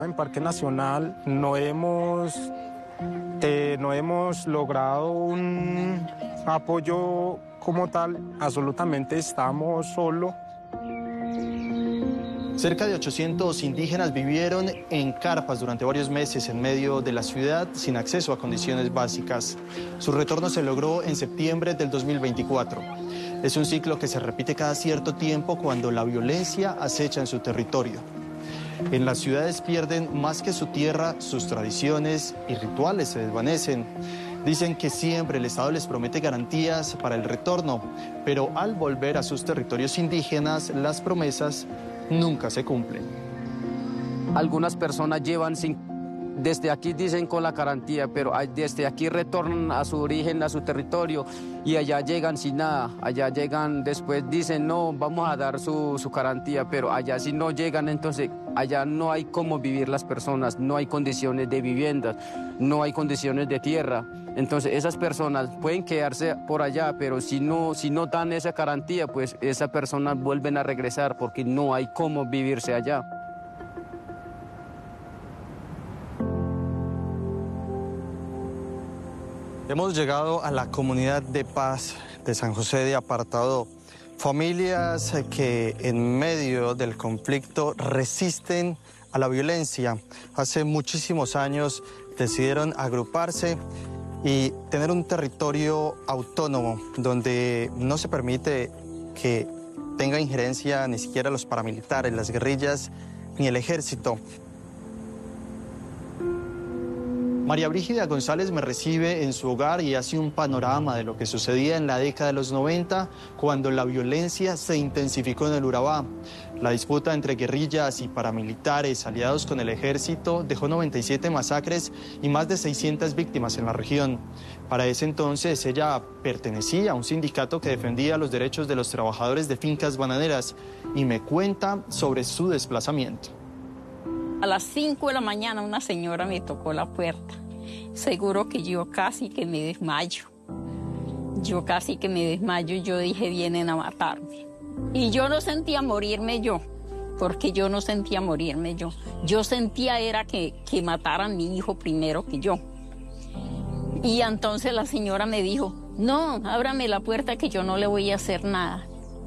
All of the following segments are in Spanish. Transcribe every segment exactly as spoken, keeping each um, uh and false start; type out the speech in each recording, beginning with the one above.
En Parque Nacional no hemos, eh, no hemos logrado un apoyo como tal, absolutamente estamos solos. Cerca de ochocientos indígenas vivieron en carpas durante varios meses en medio de la ciudad sin acceso a condiciones básicas. Su retorno se logró en septiembre del dos mil veinticuatro. Es un ciclo que se repite cada cierto tiempo cuando la violencia acecha en su territorio. En las ciudades pierden más que su tierra, sus tradiciones y rituales se desvanecen. Dicen que siempre el Estado les promete garantías para el retorno, pero al volver a sus territorios indígenas, las promesas nunca se cumplen. Algunas personas llevan sin... Desde aquí dicen con la garantía, pero desde aquí retornan a su origen, a su territorio, y allá llegan sin nada. Allá llegan, después dicen, no, vamos a dar su, su garantía, pero allá si no llegan, entonces allá no hay cómo vivir las personas, no hay condiciones de viviendas, no hay condiciones de tierra. Entonces esas personas pueden quedarse por allá, pero si no, si no dan esa garantía, pues esas personas vuelven a regresar porque no hay cómo vivirse allá. Hemos llegado a la comunidad de paz de San José de Apartadó. Familias que en medio del conflicto resisten a la violencia. Hace muchísimos años decidieron agruparse y tener un territorio autónomo donde no se permite que tenga injerencia ni siquiera los paramilitares, las guerrillas ni el ejército. María Brígida González me recibe en su hogar y hace un panorama de lo que sucedía en la década de los noventa, cuando la violencia se intensificó en el Urabá. La disputa entre guerrillas y paramilitares aliados con el ejército dejó noventa y siete masacres y más de seiscientas víctimas en la región. Para ese entonces ella pertenecía a un sindicato que defendía los derechos de los trabajadores de fincas bananeras y me cuenta sobre su desplazamiento. A las cinco de la mañana una señora me tocó la puerta. Seguro que yo casi que me desmayo. Yo casi que me desmayo. Yo dije, vienen a matarme. Y yo no sentía morirme yo, porque yo no sentía morirme yo. Yo sentía era que, que mataran a mi hijo primero que yo. Y entonces la señora me dijo, no, ábrame la puerta que yo no le voy a hacer nada.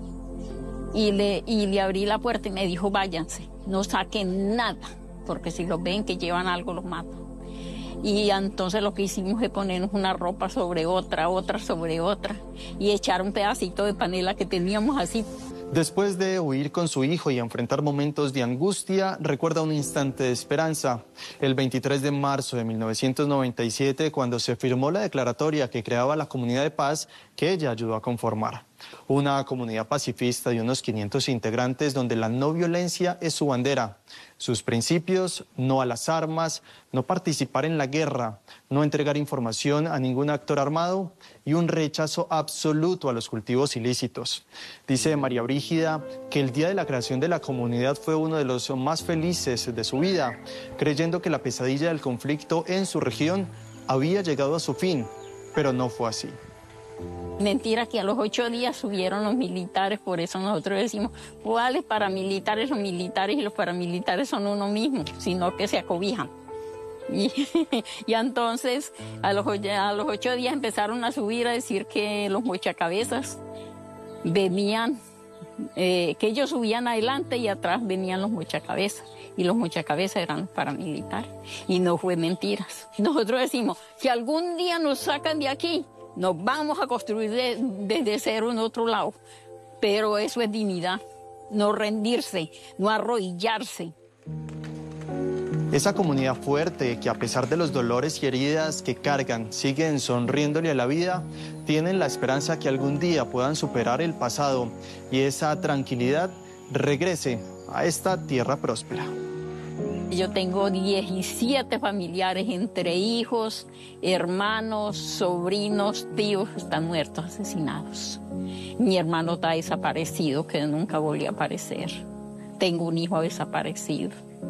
Y le, y le abrí la puerta y me dijo, váyanse, no saquen nada, porque si los ven que llevan algo los matan. Y entonces lo que hicimos es ponernos una ropa sobre otra, otra sobre otra, y echar un pedacito de panela que teníamos así. Después de huir con su hijo y enfrentar momentos de angustia, recuerda un instante de esperanza. El veintitrés de marzo de mil novecientos noventa y siete, cuando se firmó la declaratoria que creaba la Comunidad de Paz, que ella ayudó a conformar. Una comunidad pacifista de unos quinientos integrantes donde la no violencia es su bandera. Sus principios, no a las armas, no participar en la guerra, no entregar información a ningún actor armado y un rechazo absoluto a los cultivos ilícitos. Dice María Brígida que el día de la creación de la comunidad fue uno de los más felices de su vida, creyendo que la pesadilla del conflicto en su región había llegado a su fin, pero no fue así. Mentira que a los ocho días subieron los militares, por eso nosotros decimos, ¿cuáles paramilitares? Los militares y los paramilitares son uno mismo, sino que se acobijan. Y, y entonces a los, a los ocho días empezaron a subir a decir que los mochacabezas venían, eh, que ellos subían adelante y atrás venían los mochacabezas. Y los mochacabezas eran los paramilitares. Y no fue mentiras. Nosotros decimos, si algún día nos sacan de aquí, nos vamos a construir de, desde cero en otro lado, pero eso es dignidad, no rendirse, no arrodillarse. Esa comunidad fuerte que a pesar de los dolores y heridas que cargan, siguen sonriéndole a la vida, tienen la esperanza que algún día puedan superar el pasado y esa tranquilidad regrese a esta tierra próspera. Yo tengo diecisiete familiares, entre hijos, hermanos, sobrinos, tíos, están muertos, asesinados. Mi hermano está desaparecido, que nunca volvió a aparecer. Tengo un hijo desaparecido.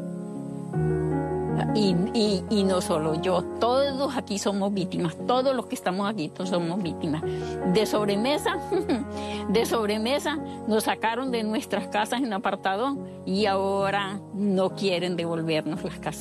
Y, y, y no solo yo, todos aquí somos víctimas, todos los que estamos aquí todos somos víctimas. De sobremesa, de sobremesa nos sacaron de nuestras casas en apartado y ahora no quieren devolvernos las casas.